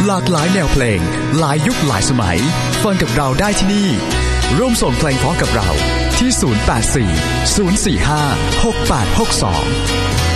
หลากหลายแนวเพลงหลายยุคหลายสมัยฟังกับเราได้ที่นี่ร่วมส่งเพลงเพราะกับเราที่084 045 6862